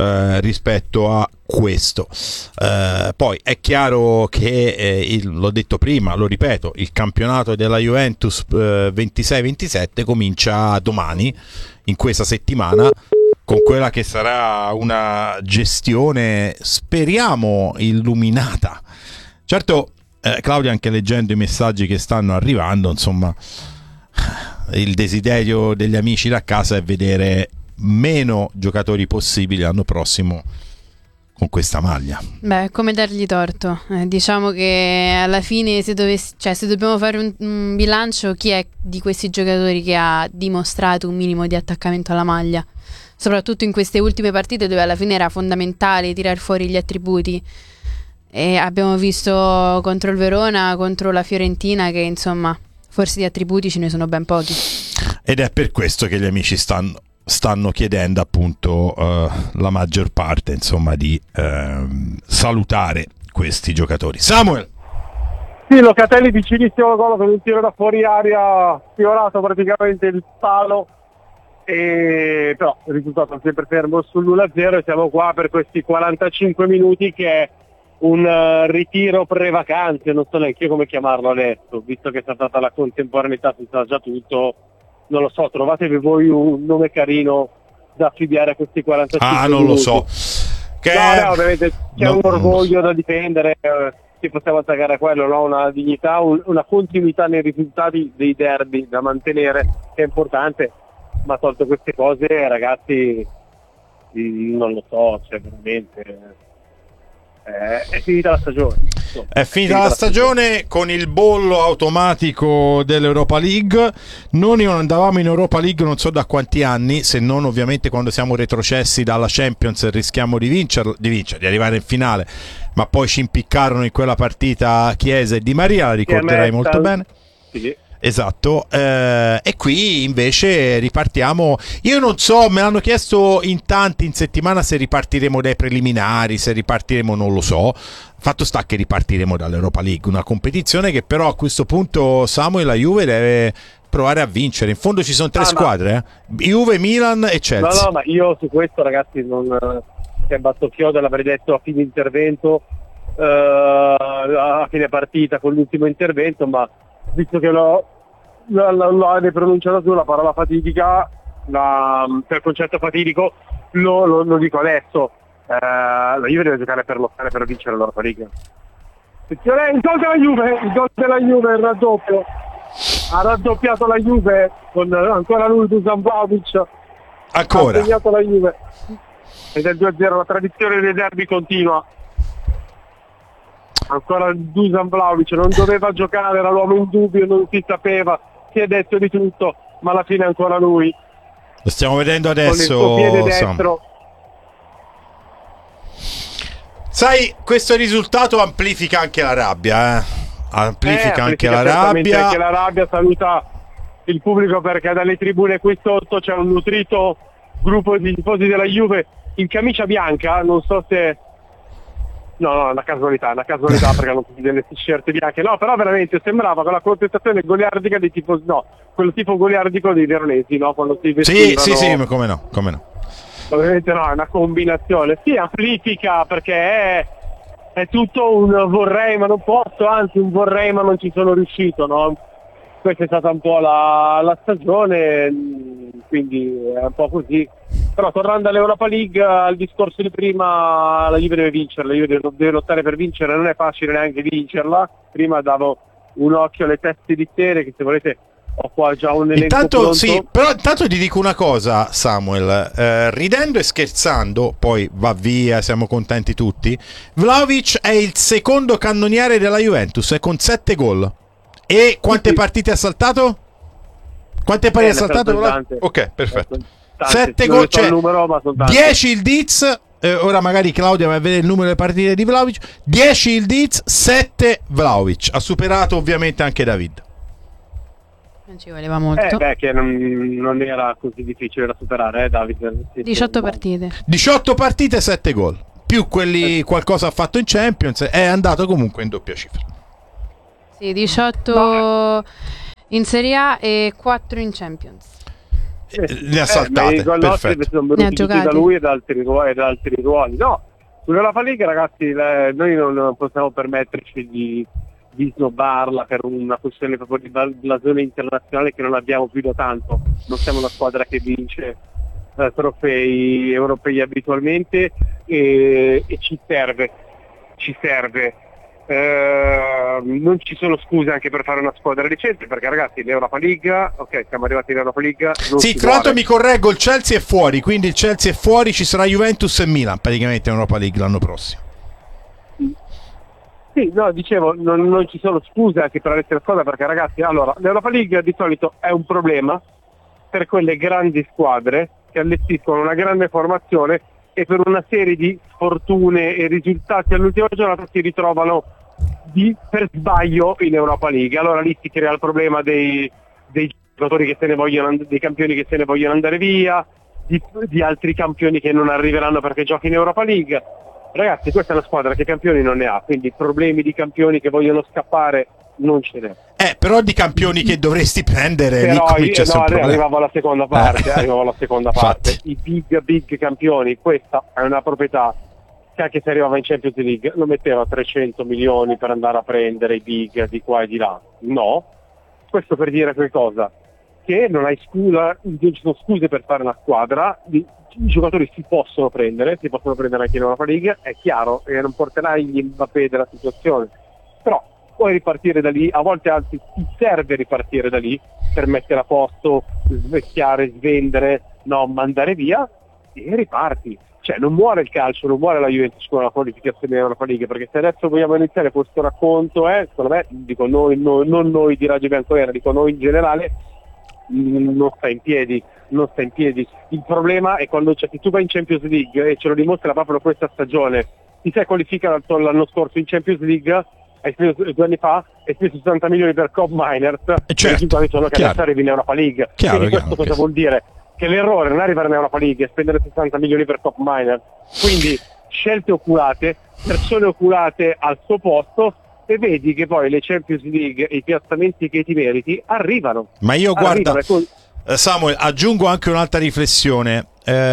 a questo. Poi è chiaro che l'ho detto prima, lo ripeto, il campionato della Juventus 26-27 comincia domani, in questa settimana, con quella che sarà una gestione, speriamo, illuminata. Certo, Claudia, anche leggendo i messaggi che stanno arrivando, insomma, il desiderio degli amici da casa è vedere meno giocatori possibili l'anno prossimo con questa maglia. Beh, come dargli torto? Diciamo che alla fine se dobbiamo fare un bilancio, chi è di questi giocatori che ha dimostrato un minimo di attaccamento alla maglia? Soprattutto in queste ultime partite dove alla fine era fondamentale tirar fuori gli attributi, e abbiamo visto contro il Verona, contro la Fiorentina, che insomma forse di attributi ce ne sono ben pochi, ed è per questo che gli amici stanno chiedendo appunto la maggior parte, insomma, di salutare questi giocatori. Samuel! Sì, Locatelli vicinissimo al gol con un tiro da fuori aria, fiorato praticamente il palo, e però il risultato è sempre fermo sull'1-0 e siamo qua per questi 45 minuti che è un ritiro pre-vacanze, non so neanche io come chiamarlo adesso, visto che è stata la contemporaneità, si sa già tutto, non lo so, trovatevi voi un nome carino da affibbiare a questi 45 minuti. Non lo so. No, ovviamente c'è un orgoglio da difendere, si possiamo attaccare a quello, no? Una dignità, una continuità nei risultati dei derby da mantenere, che è importante, ma tolto queste cose, ragazzi, non lo so, cioè veramente... è finita la stagione. È finita la stagione con il bollo automatico dell'Europa League. Noi non andavamo in Europa League non so da quanti anni, se non ovviamente quando siamo retrocessi dalla Champions e rischiamo di arrivare in finale, ma poi ci impiccarono in quella partita Chiesa e Di Maria, la ricorderai molto bene. Sì. Esatto, e qui invece ripartiamo. Io non so, me l'hanno chiesto in tanti in settimana se ripartiremo dai preliminari, se ripartiremo, non lo so. Fatto sta che ripartiremo dall'Europa League, una competizione che però a questo punto Samuel, la Juve deve provare a vincere. In fondo ci sono tre squadre, Juve, Milan e Chelsea. No, ma io su questo, ragazzi, non c'è battocchiodo, l'avrei detto a fine intervento, a fine partita con l'ultimo intervento, ma visto che l'hai pronunciato tu la parola fatidica, per concetto fatidico, lo dico adesso, la Juve deve giocare per lottare per vincere l'Europa League. Attenzione, il gol della Juve, il raddoppio, ha raddoppiato la Juve con ancora lui, Dusan Vlahovic, ancora ha segnato la Juve ed è il 2-0, la tradizione dei derby continua. Ancora Dusan Vlahovic, non doveva giocare, era l'uomo in dubbio, non si sapeva, si è detto di tutto, ma alla fine è ancora lui. Lo stiamo vedendo adesso con il suo piede destro. Sai, questo risultato amplifica anche la rabbia, amplifica anche la rabbia. Anche la rabbia, saluta il pubblico perché dalle tribune qui sotto c'è un nutrito gruppo di tifosi della Juve in camicia bianca, non so se... No, è una casualità perché hanno tutti delle t-shirt bianche, no, però veramente sembrava con la contestazione goliardica dei tifosi, no, quello tipo goliardico dei veronesi, no, quando si vestivano. Sì, come no. Ovviamente no, è una combinazione, sì, amplifica perché è tutto un vorrei ma non posso, anzi un vorrei ma non ci sono riuscito, no? Questa è stata un po' la stagione, quindi è un po' così. Però tornando all'Europa League, al discorso di prima, la Juve deve vincerla, la Juve deve lottare per vincere, non è facile neanche vincerla. Prima davo un occhio alle teste di serie, che se volete ho qua già un elenco pronto. Sì, però intanto ti dico una cosa, Samuel, ridendo e scherzando, poi va via, siamo contenti tutti. Vlahovic è il secondo cannoniere della Juventus, con 7 gol. E quante partite ha saltato? Quante partite ha saltato? Ok, perfetto. 7 gol, cioè 10 il Diz. Ora magari Claudia va a vedere il numero delle partite di Vlahovic. 10 il Diz, 7 Vlahovic. Ha superato ovviamente anche David. Non ci voleva molto. Che non era così difficile da superare, David. 18 partite. 18 partite, 7 gol. Più quelli qualcosa ha fatto in Champions. È andato comunque in doppia cifra. Sì, 18 in Serie A e 4 in Champions. Ne ha saltate, perfetto. Sono venuti tutti da lui e da altri ruoli. No, sull'Europa League, ragazzi, noi non possiamo permetterci di snobbarla per una questione proprio di blasone internazionale che non abbiamo più da tanto. Non siamo una squadra che vince trofei europei abitualmente e ci serve. Non ci sono scuse anche per fare una squadra decente, perché ragazzi l'Europa League, ok, siamo arrivati all'Europa League, sì, tra l'altro mi correggo, il Chelsea è fuori, quindi il Chelsea è fuori, ci sarà Juventus e Milan praticamente in Europa League l'anno prossimo. Sì, no, dicevo, non ci sono scuse anche per essere squadra, perché ragazzi, allora, l'Europa League di solito è un problema per quelle grandi squadre che allestiscono una grande formazione e per una serie di sfortune e risultati all'ultima giornata si ritrovano per sbaglio in Europa League. Allora lì si crea il problema dei giocatori che se ne vogliono, dei campioni che se ne vogliono andare via, di altri campioni che non arriveranno perché giochi in Europa League. Ragazzi, questa è una squadra che campioni non ne ha, quindi problemi di campioni che vogliono scappare non ce n'è. Però di campioni che dovresti prendere, lì comincia un problema. Arrivavo alla seconda parte, i big campioni. Questa è una proprietà che anche se arrivava in Champions League non metteva 300 milioni per andare a prendere i big di qua e di là. No, questo per dire qualcosa, che non hai scusa, non ci sono scuse per fare una squadra. I giocatori si possono prendere anche in Europa League, è chiaro, e non porterai gli Mbappé della situazione, però puoi ripartire da lì, a volte anzi ti serve ripartire da lì per mettere a posto, svecchiare, svendere, mandare via e riparti. Cioè non muore il calcio, non muore la Juventus con la qualificazione dell'Europa League, perché se adesso vogliamo iniziare questo racconto, secondo me, dico noi, non noi di Raggio Bianconera, dico noi in generale, non sta in piedi. Il problema è quando tu vai in Champions League, e ce lo dimostra proprio questa stagione, ti sei qualificato l'anno scorso in Champions League, hai speso 2 anni fa, hai speso 60 milioni per Cobb Miners, certo, i risultati sono che adesso arrivi in Europa League. Quindi questo cosa vuol dire? Che l'errore non è arrivare in Europa League e spendere 60 milioni per Cobb Miners. Quindi scelte oculate, persone oculate al suo posto, e vedi che poi le Champions League e i piazzamenti che ti meriti arrivano. Ma io guarda, Samuel, aggiungo anche un'altra riflessione.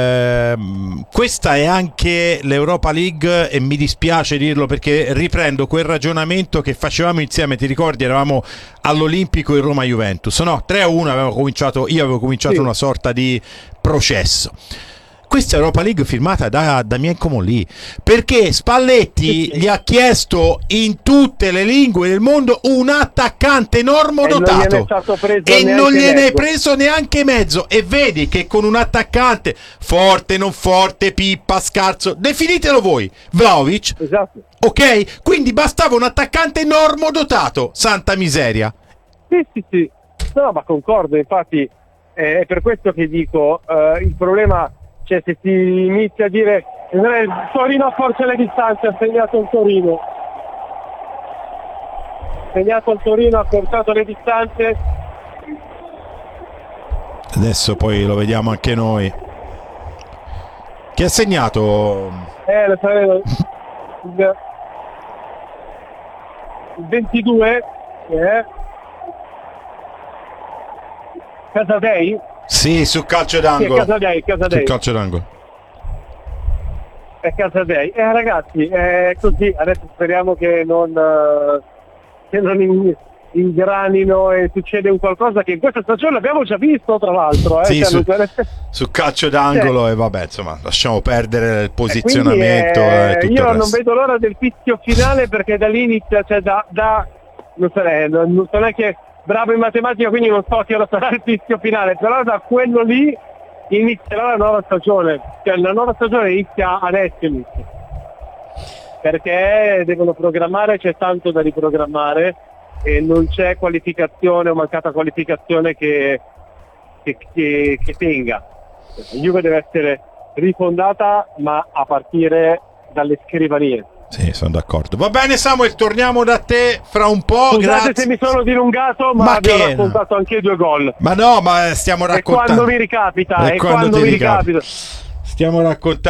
Questa è anche l'Europa League, e mi dispiace dirlo perché riprendo quel ragionamento che facevamo insieme, ti ricordi? Eravamo all'Olimpico in Roma-Juventus, no? 3-1 io avevo cominciato sì, una sorta di processo. Questa Europa League firmata da Damien Comolli, perché Spalletti gli ha chiesto in tutte le lingue del mondo un attaccante normodotato e non gliene è preso neanche mezzo. E vedi che con un attaccante forte, non forte, pippa, scarso, definitelo voi, Vlahovic, esatto, ok? Quindi bastava un attaccante normodotato, santa miseria. Sì, no, ma concordo, infatti è per questo che dico, il problema, cioè, se si inizia a dire il Torino ha forza alle distanze, ha segnato il Torino, ha portato le distanze. Adesso poi lo vediamo anche noi. Chi ha segnato? Lo sapevo. Il 22 Casadei? Sì, su calcio d'angolo. Sì, Casadei. Su calcio d'angolo. È Casadei. Ragazzi, è così. Adesso speriamo che non ingranino e succede un qualcosa che in questa stagione abbiamo già visto, tra l'altro. Sì, su calcio d'angolo e vabbè, insomma, lasciamo perdere il posizionamento. Quindi, io non vedo l'ora del fischio finale, perché da lì inizia, cioè non è che bravo in matematica, quindi non so che ora sarà il fischio finale, però da quello lì inizierà la nuova stagione, cioè la nuova stagione inizia adesso, perché devono programmare, c'è tanto da riprogrammare e non c'è qualificazione o mancata qualificazione che tenga. La Juve deve essere rifondata, ma a partire dalle scrivanie. Sì, sono d'accordo. Va bene Samuel, torniamo da te fra un po'. Scusate grazie se mi sono dilungato, ma vi ho raccontato anche 2 gol. Ma no, ma stiamo raccontando. E quando mi ricapita, Stiamo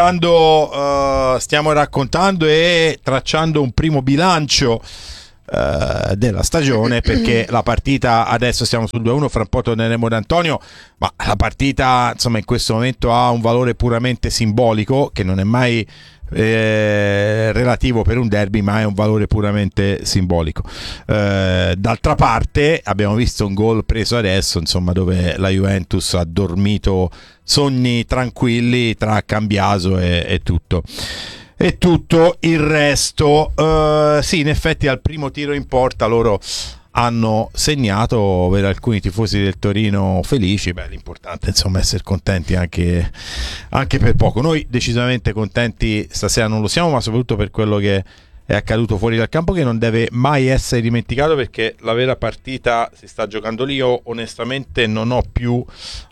raccontando e tracciando un primo bilancio della stagione, perché la partita, adesso siamo sul 2-1, fra un po' torneremo da Antonio, ma la partita insomma in questo momento ha un valore puramente simbolico, che non è mai relativo per un derby, ma è un valore puramente simbolico. D'altra parte abbiamo visto un gol preso adesso, insomma, dove la Juventus ha dormito sogni tranquilli tra Cambiaso e tutto il resto. Sì, in effetti al primo tiro in porta loro hanno segnato, per alcuni tifosi del Torino felici. L'importante insomma è essere contenti anche per poco. Noi decisamente contenti stasera non lo siamo, ma soprattutto per quello che è accaduto fuori dal campo, che non deve mai essere dimenticato, perché la vera partita si sta giocando lì. Io onestamente non ho più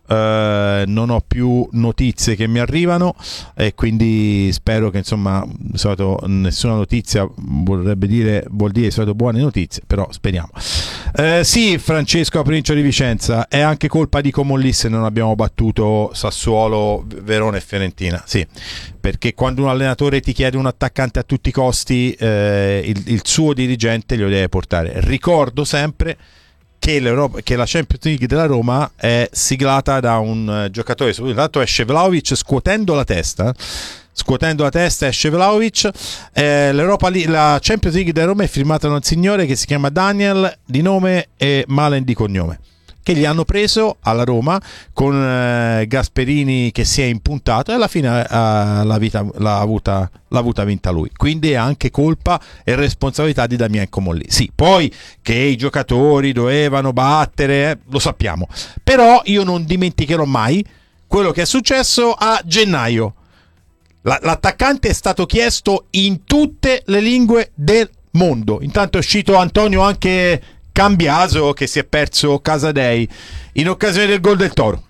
notizie che mi arrivano, e quindi spero che insomma nessuna notizia vuol dire di solito buone notizie, però speriamo. Sì, Francesco Aprincio di Vicenza, è anche colpa di Comolli se non abbiamo battuto Sassuolo, Verona e Fiorentina. Sì, perché quando un allenatore ti chiede un attaccante a tutti i costi, il suo dirigente glielo deve portare. Ricordo sempre che la Champions League della Roma è siglata da un giocatore, intanto esce Vlahovic scuotendo la testa, esce Vlahovic. La Champions League della Roma è firmata da un signore che si chiama Daniel di nome e Malen di cognome, che gli hanno preso alla Roma con Gasperini che si è impuntato, e alla fine l'ha avuta vinta lui. Quindi è anche colpa e responsabilità di Damien Comolli. Sì, poi che i giocatori dovevano battere, lo sappiamo, però io non dimenticherò mai quello che è successo a gennaio. L'attaccante è stato chiesto in tutte le lingue del mondo. Intanto è uscito Antonio anche Cambiaso, che si è perso Casadei in occasione del gol del Toro.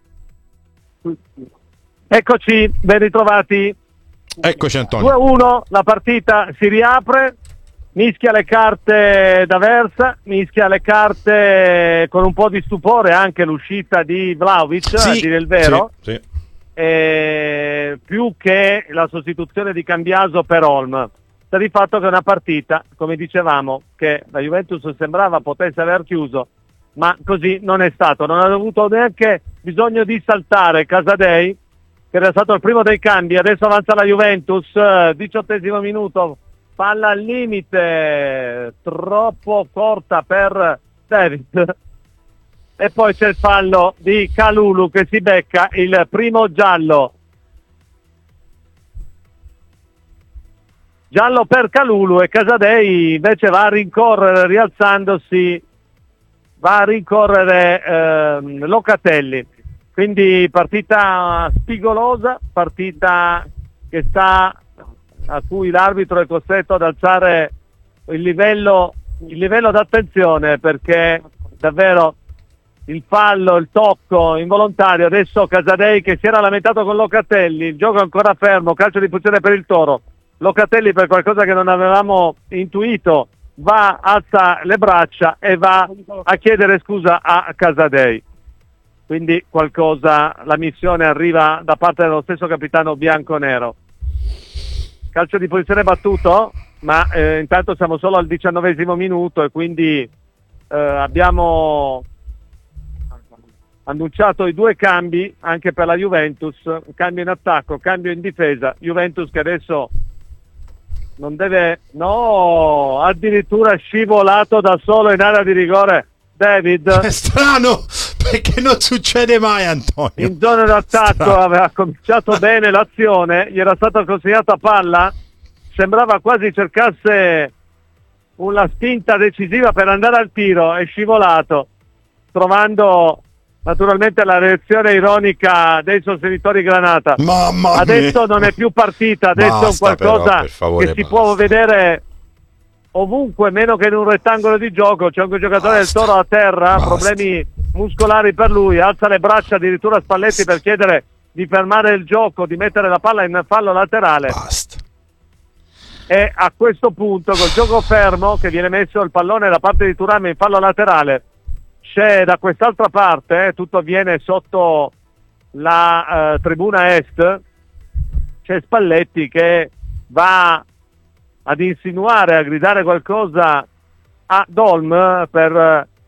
Eccoci, ben ritrovati. Eccoci Antonio. 2-1, la partita si riapre, mischia le carte d'Aversa, mischia le carte con un po' di stupore anche l'uscita di Vlahovic, a dire il vero. Sì. Più che la sostituzione di Cambiaso per Holm. Sta di fatto che è una partita, come dicevamo, che la Juventus sembrava potesse aver chiuso, ma così non è stato. Non ha avuto neanche bisogno di saltare Casadei, che era stato il primo dei cambi. Adesso avanza la Juventus, 18° minuto, palla al limite, troppo corta per David. E poi c'è il fallo di Kalulu che si becca il primo giallo. Giallo per Kalulu, e Casadei invece va a rincorrere, rialzandosi, va a rincorrere Locatelli. Quindi partita spigolosa, partita a cui l'arbitro è costretto ad alzare il livello d'attenzione, perché davvero il fallo, il tocco involontario. Adesso Casadei, che si era lamentato con Locatelli, il gioco è ancora fermo, calcio di punizione per il Toro. Locatelli, per qualcosa che non avevamo intuito, alza le braccia e va a chiedere scusa a Casadei. Quindi la missione arriva da parte dello stesso capitano bianconero. Calcio di punizione battuto, ma intanto siamo solo al 19° minuto, e quindi abbiamo annunciato i 2 cambi anche per la Juventus, cambio in attacco, cambio in difesa. Juventus che adesso non deve, no, addirittura scivolato da solo in area di rigore David. È strano, perché non succede mai, Antonio. In zona d'attacco aveva cominciato bene l'azione, gli era stata consegnata palla, sembrava quasi cercasse una spinta decisiva per andare al tiro, è scivolato, trovando naturalmente la reazione ironica dei sostenitori Granata. Mamma adesso mia. Non è più partita, adesso è un Basta, qualcosa però, per favore, che si basta. può vedere ovunque, meno che in un rettangolo di gioco. C'è un giocatore del Toro a terra, problemi muscolari per lui, alza le braccia addirittura Spalletti per chiedere di fermare il gioco, di mettere la palla in fallo laterale. Basta. E a questo punto, col gioco fermo, che viene messo il pallone da parte di Turame in fallo laterale, c'è da quest'altra parte, tutto avviene sotto la tribuna est, c'è Spalletti che va ad insinuare, a gridare qualcosa a Dolm per